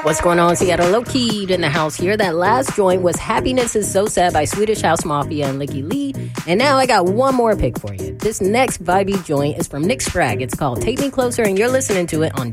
What's going on, Seattle? Low-keyed in the house here. That last joint was Happiness is So Sad by Swedish House Mafia and Licky Lee. And now I got one more pick for you. This next vibey joint is from Nick Sprague. It's called Take Me Closer, and you're listening to it on